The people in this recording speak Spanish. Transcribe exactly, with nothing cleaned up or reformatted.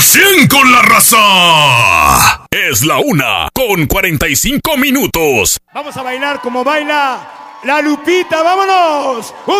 cien con la raza. Es la una con cuarenta y cinco minutos. Vamos a bailar como baila la Lupita, vámonos.